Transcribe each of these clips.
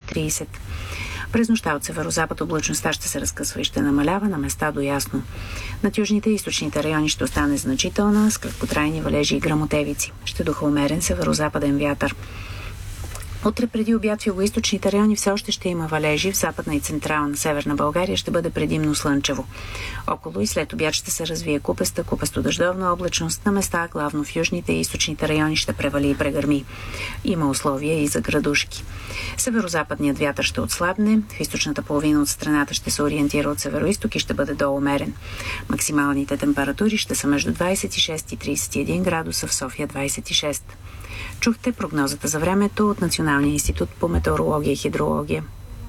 30. През нощта от северозапад облачността ще се разкъсва и ще намалява, на места до ясно. Над южните и източните райони ще остане значителна, с краткотрайни валежи и гръмотевици. Ще духа умерен северозападен вятър. Утре преди обяд в югоизточните райони все още ще има валежи, в западна и централна северна България ще бъде предимно слънчево. Около и след обяд ще се развие купесто-дъждовна облачност, на места главно в южните и източните райони ще превали и прегърми. Има условия и за градушки. Северозападният вятър ще отслабне, в източната половина от страната ще се ориентира от североизток и ще бъде доумерен. Максималните температури ще са между 26 и 31 градуса, в София 26. Чухте прогнозата за времето от Националния институт по метеорология и хидрология.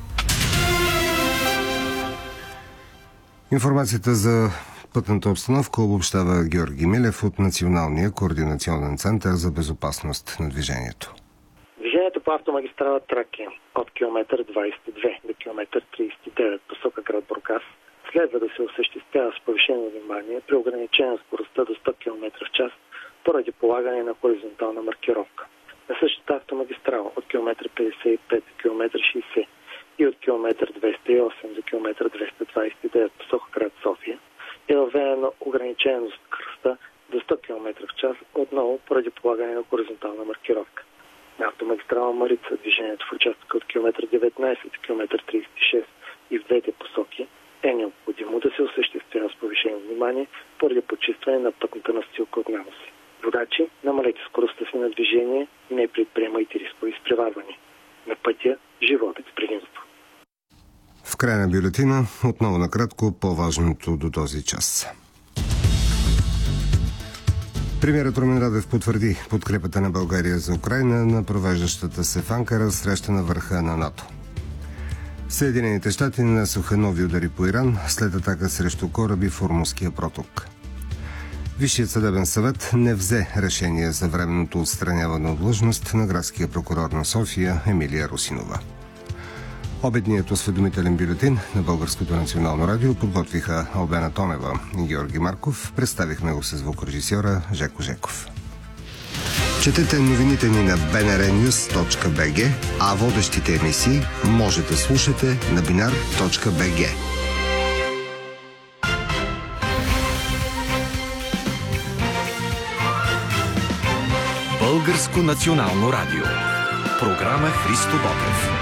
Информацията за пътната обстановка обобщава Георги Милев от Националния координационен център за безопасност на движението. Движението по автомагистрала Тракия от километър 22 до километър 39 посока град Бургас следва да се осъществява с повишено внимание при ограничена скоростта до 100 км в час поради полагане на хоризонтална маркировка. На същата автомагистрала от километър 55 до километър 60 и от километър 208 до километър 229 посока град София е въведено ограничение на скоростта до 100 км в час, отново поради полагане на хоризонтална маркировка. На автомагистрала Марица движението в участъка от километър 19 до километър 36 и в двете посоки е необходимо да се осъществява с повишено внимание поради почистване на пътната настилка от наноси. Водачи, намалете скоростта си на движение и не предприемайте рискови изпреварвания. На пътя животът с предимство. В края на бюлетина отново накратко по-важното до този час. Премиерът Румен Радев потвърди подкрепата на България за Украйна на провеждащата се в Анкара среща на върха на НАТО. Съединените щати нанесоха нови удари по Иран след атака срещу кораби в Ормузския проток. Висшият съдебен съвет не взе решение за временното отстраняване от длъжност на градския прокурор на София Емилия Русинова. Обедният осведомителен бюлетин на Българското национално радио подготвиха Албена Тонева и Георги Марков. Представихме го с звукорежисьора Жеко Жеков. Четете новините ни на bnrnews.bg, а водещите емисии може да слушате на binar.bg. Българско национално радио. Програма Христо Ботев.